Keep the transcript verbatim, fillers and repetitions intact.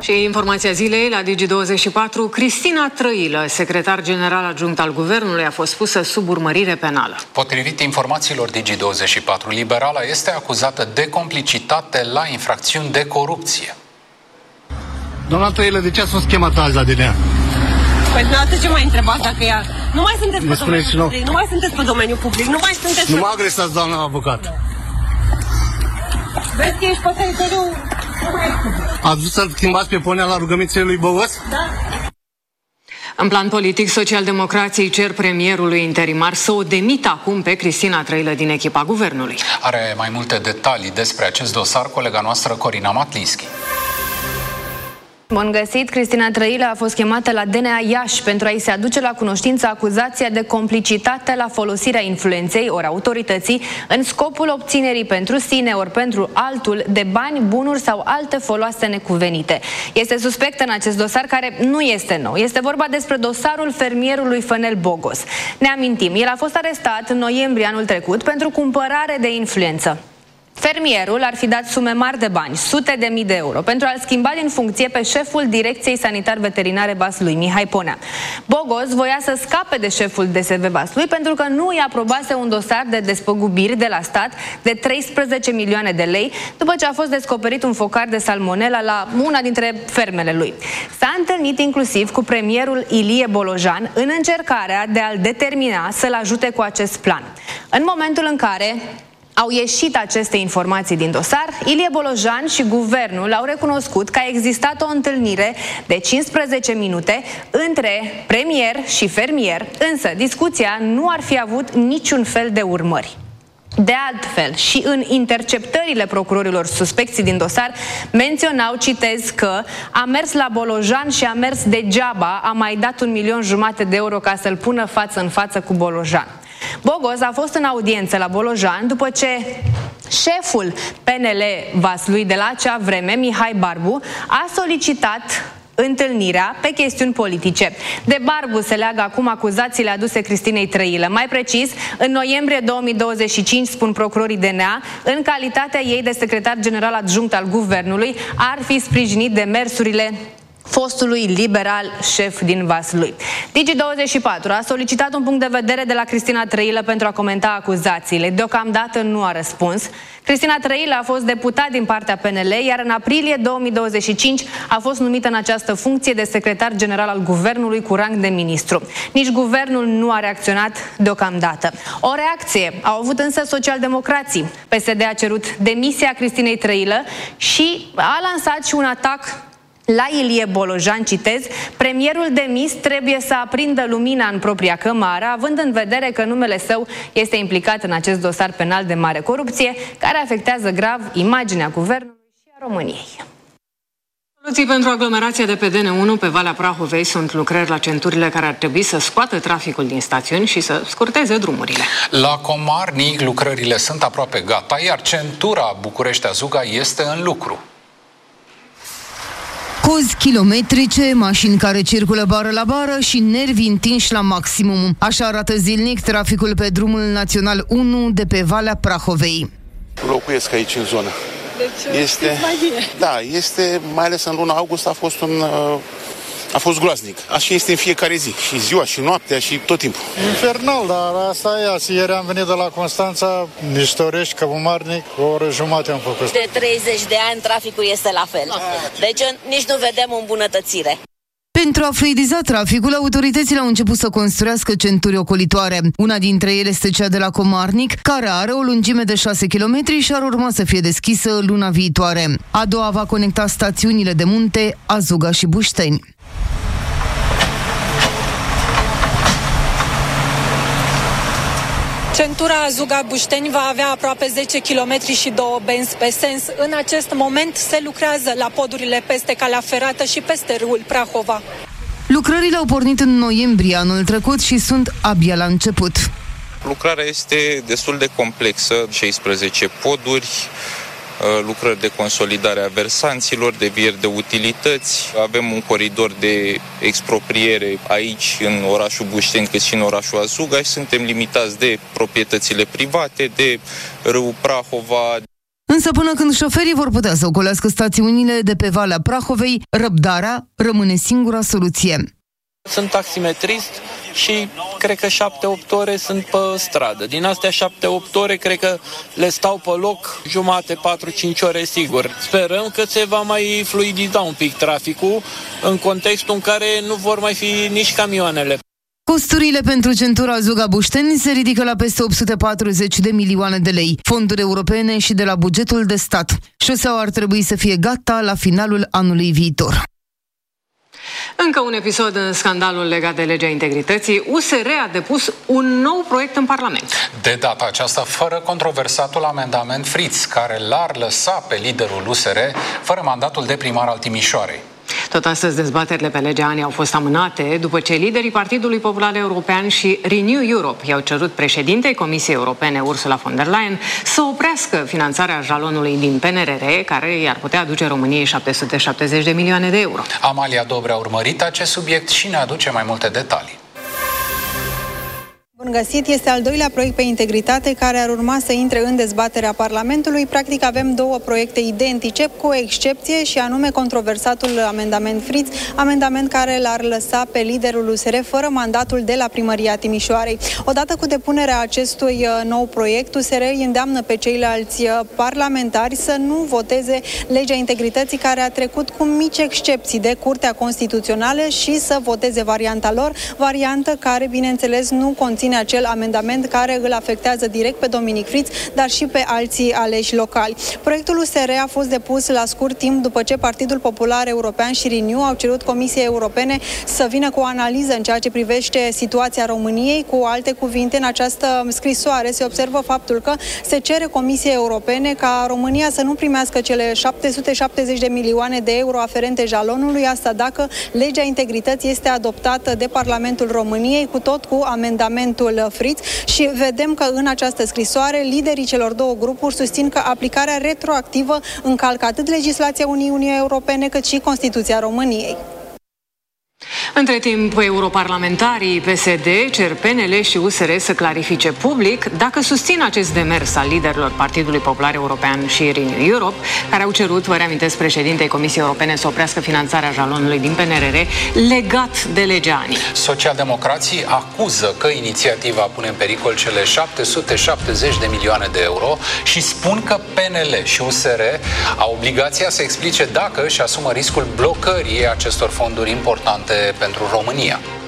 Și informația zilei la Digi douăzeci și patru, Cristina Trăilă, secretar general adjunct al Guvernului, a fost pusă sub urmărire penală. Potrivit informațiilor Digi douăzeci și patru, liberala este acuzată de complicitate la infracțiuni de corupție. Doamna Trăilă, de ce ați fost chemată azi la D N A? Păi dumneavoastră ce mai întrebați dacă ea... Nu mai sunteți pe domeniul public, nu mai sunteți pe domeniul public, nu mai sunteți... Nu mă agresați, doamna avocat. Vezi că ești pe teritoriul... Ați vrut să-l schimbați pe ponea la rugămințele lui Bogos? Da. În plan politic, socialdemocrații cer premierului interimar să o demită acum pe Cristina Trăilă din echipa Guvernului. Are mai multe detalii despre acest dosar colega noastră Corina Matlinski. Bun găsit! Cristina Trăilă a fost chemată la D N A Iași pentru a-i se aduce la cunoștință acuzația de complicitate la folosirea influenței ori autorității în scopul obținerii pentru sine ori pentru altul de bani, bunuri sau alte foloase necuvenite. Este suspectă în acest dosar care nu este nou. Este vorba despre dosarul fermierului Fănel Bogos. Ne amintim, el a fost arestat în noiembrie anul trecut pentru cumpărare de influență. Fermierul ar fi dat sume mari de bani, sute de mii de euro, pentru a-l schimba din funcție pe șeful Direcției Sanitar-Veterinare Vaslui, Mihai Ponea. Bogos voia să scape de șeful D S V Vaslui pentru că nu îi aprobase un dosar de despăgubiri de la stat de treisprezece milioane de lei, după ce a fost descoperit un focar de salmonella la una dintre fermele lui. S-a întâlnit inclusiv cu premierul Ilie Bolojan în încercarea de a-l determina să-l ajute cu acest plan. În momentul în care au ieșit aceste informații din dosar, Ilie Bolojan și guvernul au recunoscut că a existat o întâlnire de cincisprezece minute între premier și fermier, însă discuția nu ar fi avut niciun fel de urmări. De altfel, și în interceptările procurorilor suspecții din dosar menționau, citez, că a mers la Bolojan și a mers degeaba, a mai dat un milion jumate de euro ca să-l pună față în față cu Bolojan. Bogos a fost în audiență la Bolojan după ce șeful P N L Vaslui de la acea vreme, Mihai Barbu, a solicitat întâlnirea pe chestiuni politice. De Barbu se leagă acum acuzațiile aduse Cristinei Trăilă. Mai precis, în noiembrie două mii douăzeci și cinci, spun procurorii D N A, în calitatea ei de secretar general adjunct al Guvernului, ar fi sprijinit demersurile fostului liberal șef din Vaslui. Digi douăzeci și patru a solicitat un punct de vedere de la Cristina Trăilă pentru a comenta acuzațiile. Deocamdată nu a răspuns. Cristina Trăilă a fost deputat din partea P N L, iar în aprilie două mii douăzeci și cinci a fost numită în această funcție de secretar general al Guvernului cu rang de ministru. Nici Guvernul nu a reacționat deocamdată. O reacție au avut însă socialdemocrații. P S D a cerut demisia Cristinei Trăilă și a lansat și un atac la Ilie Bolojan, citez, premierul demis trebuie să aprindă lumina în propria cămară, având în vedere că numele său este implicat în acest dosar penal de mare corupție, care afectează grav imaginea Guvernului și a României. Soluții pentru aglomerația de pe D N unu pe Valea Prahovei sunt lucrări la centurile care ar trebui să scoată traficul din stațiuni și să scurteze drumurile. La Comarnic lucrările sunt aproape gata, iar centura București-Azuga este în lucru. Cozi kilometrice, mașini care circulă bară la bară și nervi întinși la maximum. Așa arată zilnic traficul pe drumul național unu de pe Valea Prahovei. Locuiesc aici în zonă. Deci, este mai bine. Da, este, mai ales în luna august a fost un a fost groaznic. Așa este în fiecare zi, și ziua, și noaptea, și tot timpul. Infernal, dar asta e. Azi, ieri am venit de la Constanța, Niștorești, Căbumarnic, o oră jumate am făcut. De treizeci de ani traficul este la fel. Deci nici nu vedem îmbunătățire. Pentru a fluidiza traficul, autoritățile au început să construiască centuri ocolitoare. Una dintre ele este cea de la Comarnic, care are o lungime de șase kilometri și ar urma să fie deschisă luna viitoare. A doua va conecta stațiunile de munte Azuga și Bușteni. Centura Azuga-Bușteni va avea aproape zece kilometri și două benzi pe sens. În acest moment se lucrează la podurile peste calea ferată și peste râul Prahova. Lucrările au pornit în noiembrie anul trecut și sunt abia la început. Lucrarea este destul de complexă, șaisprezece poduri, lucrări de consolidare a versanților, devieri de utilități. Avem un coridor de expropriere aici în orașul Bușteni cât și în orașul Azuga și suntem limitați de proprietățile private, de râul Prahova. Însă până când șoferii vor putea să ocolească stațiunile de pe Valea Prahovei, răbdarea rămâne singura soluție. Sunt taximetrist și cred că șapte-opt ore sunt pe stradă. Din astea șapte-opt ore cred că le stau pe loc jumate, patru-cinci ore sigur. Sperăm că se va mai fluidiza un pic traficul în contextul în care nu vor mai fi nici camioanele. Costurile pentru centura Zuga-Bușteni se ridică la peste opt sute patruzeci de milioane de lei, fonduri europene și de la bugetul de stat. Șoseaua ar trebui să fie gata la finalul anului viitor. Încă un episod în scandalul legat de legea integrității. U S R a depus un nou proiect în Parlament. De data aceasta, fără controversatul amendament Fritz, care l-ar lăsa pe liderul U S R fără mandatul de primar al Timișoarei. Tot astăzi, dezbaterile pe legea A N I au fost amânate după ce liderii Partidului Popular European și Renew Europe i-au cerut președintei Comisiei Europene, Ursula von der Leyen, să oprească finanțarea jalonului din P N R R, care i-ar putea aduce României șapte sute șaptezeci de milioane de euro. Amalia Dobre a urmărit acest subiect și ne aduce mai multe detalii. Bun găsit, este al doilea proiect pe integritate care ar urma să intre în dezbaterea Parlamentului. Practic avem două proiecte identice, cu o excepție și anume controversatul amendament Fritz, amendament care l-ar lăsa pe liderul U S R fără mandatul de la Primăria Timișoarei. Odată cu depunerea acestui nou proiect, U S R îi îndeamnă pe ceilalți parlamentari să nu voteze legea integrității care a trecut cu mici excepții de Curtea Constituțională și să voteze varianta lor, variantă care, bineînțeles, nu conține acel amendament care îl afectează direct pe Dominic Fritz, dar și pe alții aleși locali. Proiectul U S R a fost depus la scurt timp după ce Partidul Popular European și Renew au cerut Comisiei Europene să vină cu o analiză în ceea ce privește situația României. Cu alte cuvinte, în această scrisoare se observă faptul că se cere Comisiei Europene ca România să nu primească cele șapte sute șaptezeci de milioane de euro aferente jalonului, asta dacă legea integrității este adoptată de Parlamentul României, cu tot cu amendamentul Fritz, și vedem că în această scrisoare liderii celor două grupuri susțin că aplicarea retroactivă încalcă atât legislația Uniunii Europene cât și Constituția României. Între timp, europarlamentarii P S D cer P N L și U S R să clarifice public dacă susțin acest demers al liderilor Partidului Popular European și Renew Europe, care au cerut, vă reamintesc, președintei Comisiei Europene să oprească finanțarea jalonului din P N R R legat de legea A N I. Socialdemocrații acuză că inițiativa pune în pericol cele șapte sute șaptezeci de milioane de euro și spun că P N L și U S R au obligația să explice dacă își asumă riscul blocării acestor fonduri importante pentru România.